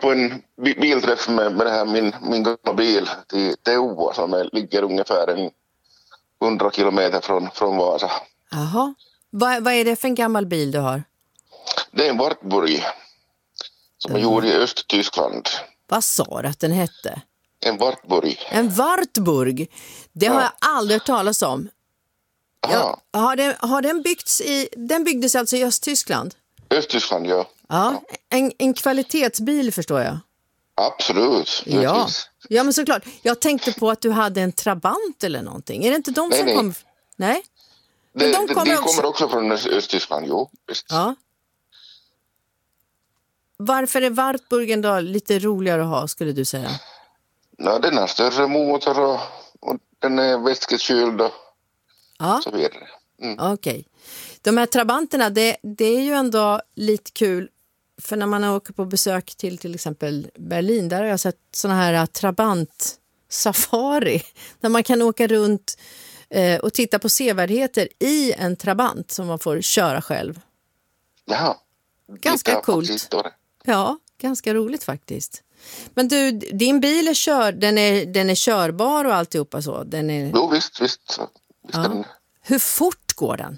på en bilträff med det här min gamla bil till Teua som ligger ungefär 100 kilometer från Vasa. Jaha. Vad är det för en gammal bil du har? Det är en Wartburg som är gjord i Östtyskland. Vad sa du att den hette? En Wartburg. En Wartburg. Det har jag aldrig hört talas om. Ja, har den byggts den byggdes alltså i Östtyskland? Östtyskland, ja. Ja, en kvalitetsbil förstår jag. Absolut. Ja, men såklart. Jag tänkte på att du hade en Trabant eller någonting. Är det inte de som kommer? Nej. Men de kommer också från Östtyskland, jo. Visst. Ja. Varför är Wartburgen då lite roligare att ha, skulle du säga? Ja, den har större motor och den är vätskekyld och så vidare. Okej. De här Trabanterna, det är ju ändå lite kul. För när man åker på besök till exempel Berlin, där har jag sett såna här Trabant-safari. Där man kan åka runt och titta på sevärdheter i en Trabant som man får köra själv. Jaha. Ganska coolt. Ja, ganska roligt faktiskt. Men du, din bil är den är körbar och alltihopa så? Jo, visst. Ja. Hur fort går den?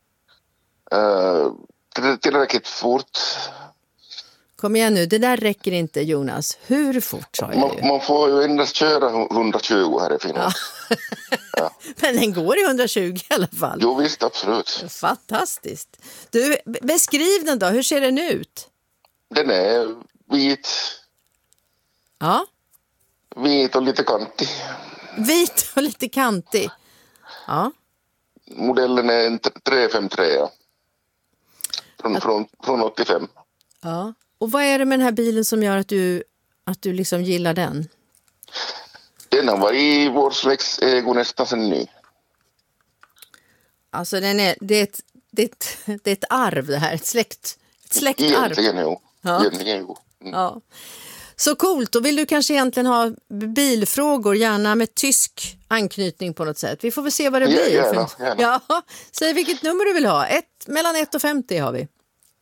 Tillräckligt fort. Kom igen nu, det där räcker inte, Jonas. Hur fort sa jag ju? Man får ju endast köra 120 här i Finland. Ja. Men den går i 120 i alla fall. Jo visst, absolut. Fantastiskt. Du, beskriv den då, hur ser den ut? Den är vit. Ja. Vit och lite kantig. Vit och lite kantig. Ja. Modellen är en 353. Från 85. Ja. Och vad är det med den här bilen som gör att du liksom gillar den? Den har varit i vår släkts ägo nästan sen ny. Alltså det är ett arv det här, ett släktarv. Egentligen jo. Ja. Ja. Så coolt, då vill du kanske egentligen ha bilfrågor, gärna med tysk anknytning på något sätt. Vi får väl se vad det blir. Gärna. Ja, säg vilket nummer du vill ha. Mellan 1 och 50 har vi.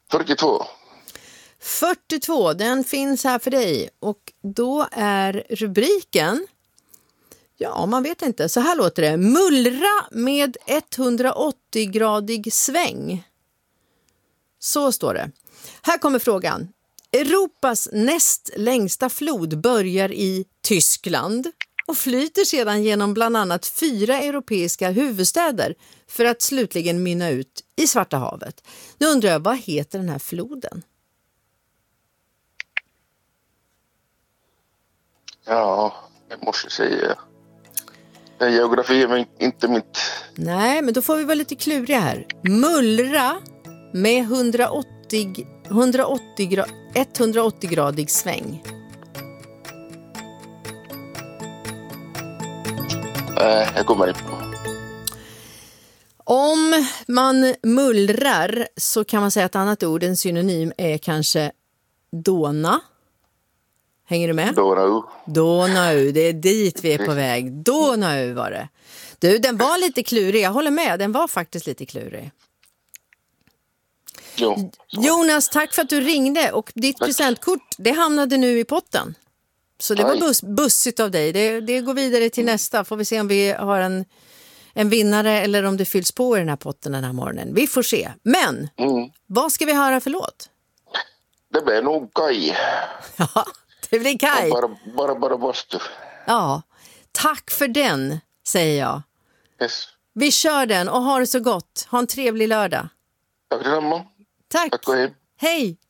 42, den finns här för dig. Och då är rubriken, ja man vet inte, så här låter det. Mullra med 180-gradig sväng. Så står det. Här kommer frågan. Europas näst längsta flod börjar i Tyskland och flyter sedan genom bland annat 4 europeiska huvudstäder för att slutligen mynna ut i Svarta havet. Nu undrar jag, vad heter den här floden? Ja, jag måste säga. Det är geografi, men inte mitt. Nej, men då får vi vara lite kluriga här. Mullra med 180-gradig sväng. Jag kommer inte på. Om man mullrar så kan man säga att ett annat ord, en synonym, är kanske dåna. Hänger du med? Donau, det är dit vi är på väg. Donau var det. Du, den var lite klurig, jag håller med. Den var faktiskt lite klurig. Jo. Jonas, tack för att du ringde och ditt presentkort, det hamnade nu i potten. Så det var bussigt av dig. Det går vidare till nästa. Får vi se om vi har en vinnare eller om det fylls på i den här potten den här morgonen. Vi får se. Men, vad ska vi höra för låt? Det blir nog Kaj. Ja, det blir Kaj. Bara bastu. Ja, tack för den, säger jag. Yes. Vi kör den och ha det så gott. Ha en trevlig lördag. Tack detsamma. Tack. Tack och hej. Hej.